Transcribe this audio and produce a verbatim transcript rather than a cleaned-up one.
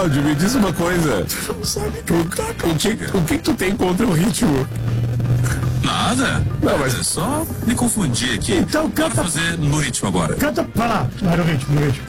Cláudio, me diz uma coisa. Tu não sabe cantar, O que, o que tu tem contra o ritmo? Nada. Não, mas- É só me confundir aqui. Então Bora canta- fazer no ritmo agora. Canta, vai lá, vai no ritmo, no ritmo.